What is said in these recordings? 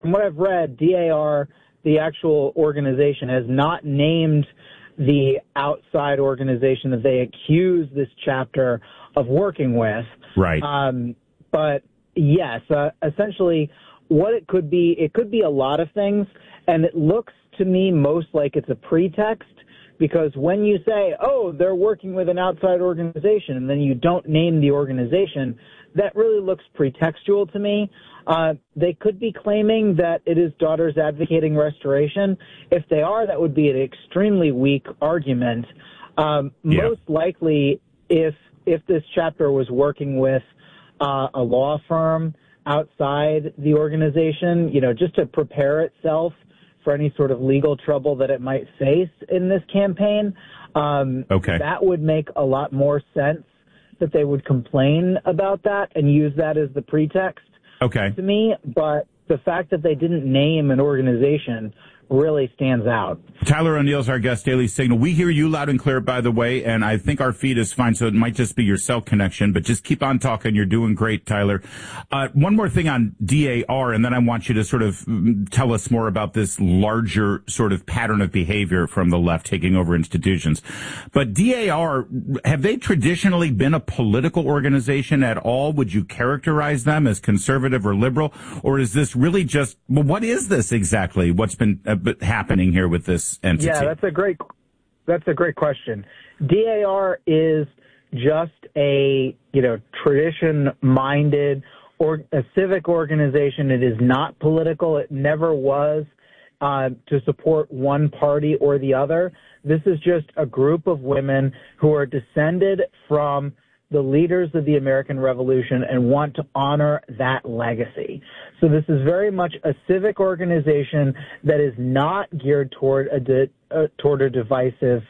from what I've read, DAR, the actual organization, has not named the outside organization that they accuse this chapter of working with. Right. But yes, essentially what it could be a lot of things, and it looks to me most like it's a pretext, because when you say, oh, they're working with an outside organization, and then you don't name the organization, that really looks pretextual to me. They could be claiming that it is Daughters Advocating Restoration. If they are, that would be an extremely weak argument. Most likely, if this chapter was working with a law firm outside the organization, just to prepare itself for any sort of legal trouble that it might face in this campaign, that would make a lot more sense that they would complain about that and use that as the pretext to me. But the fact that they didn't name an organization really stands out. Tyler O'Neill's our guest, Daily Signal. We hear you loud and clear, by the way, and I think our feed is fine, so it might just be your cell connection, but just keep on talking. You're doing great, Tyler. One more thing on DAR, and then I want you to sort of tell us more about this larger sort of pattern of behavior from the left taking over institutions. But DAR, have they traditionally been a political organization at all? Would you characterize them as conservative or liberal? Or is this really just, well, what is this exactly? What's been happening here with this entity? Yeah, that's a great question. DAR is just a tradition-minded or a civic organization. It is not political. It never was to support one party or the other. This is just a group of women who are descended from the leaders of the American Revolution and want to honor that legacy. So this is very much a civic organization that is not geared toward a divisive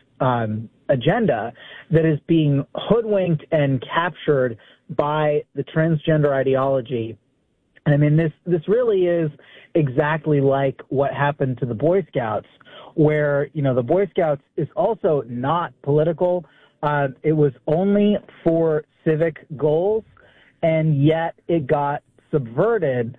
agenda, that is being hoodwinked and captured by the transgender ideology. And I mean, this really is exactly like what happened to the Boy Scouts, where, the Boy Scouts is also not political. It was only for civic goals, and yet it got subverted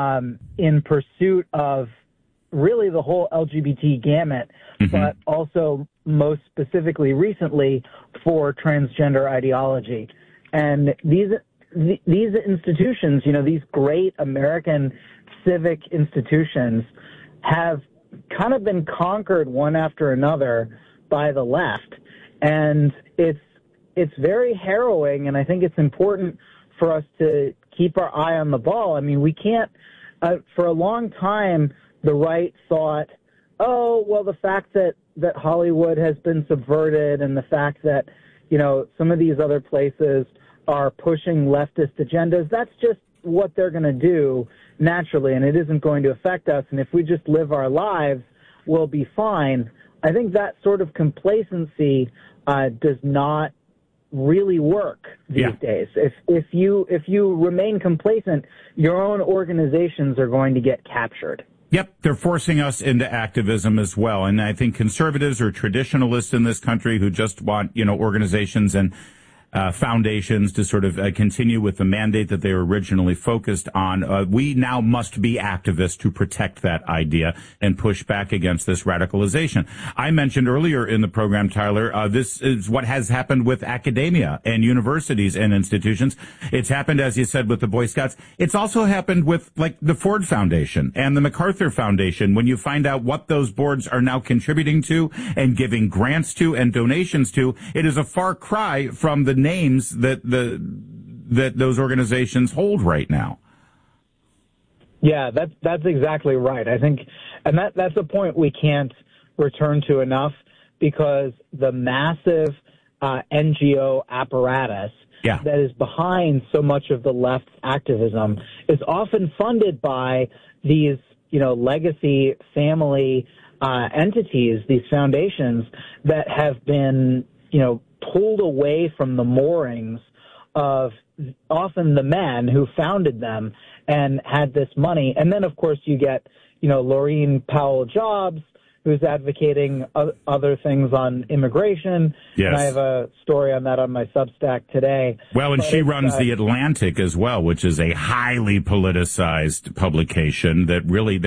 in pursuit of really the whole LGBT gamut, but also most specifically recently for transgender ideology. And these institutions, these great American civic institutions, have kind of been conquered one after another by the left. And it's very harrowing, and I think it's important for us to keep our eye on the ball. I mean, we can't, for a long time, the right thought, oh, well, the fact that Hollywood has been subverted and the fact that, some of these other places are pushing leftist agendas, that's just what they're going to do naturally, and it isn't going to affect us. And if we just live our lives, we'll be fine. I think that sort of complacency does not really work these days. If you remain complacent, your own organizations are going to get captured. Yep, they're forcing us into activism as well. And I think conservatives or traditionalists in this country who just want, organizations and foundations to sort of continue with the mandate that they were originally focused on. We now must be activists to protect that idea and push back against this radicalization. I mentioned earlier in the program, Tyler, this is what has happened with academia and universities and institutions. It's happened, as you said, with the Boy Scouts. It's also happened with, like, the Ford Foundation and the MacArthur Foundation. When you find out what those boards are now contributing to and giving grants to and donations to, it is a far cry from the names that those organizations hold right now. Yeah, that's exactly right. I think, and that's a point we can't return to enough, because the massive NGO apparatus that is behind so much of the left's activism is often funded by these, legacy family entities, these foundations that have been, pulled away from the moorings of often the men who founded them and had this money. And then, of course, you get, Laurene Powell Jobs, who's advocating other things on immigration. Yes. And I have a story on that on my Substack today. Well, and she runs The Atlantic as well, which is a highly politicized publication that really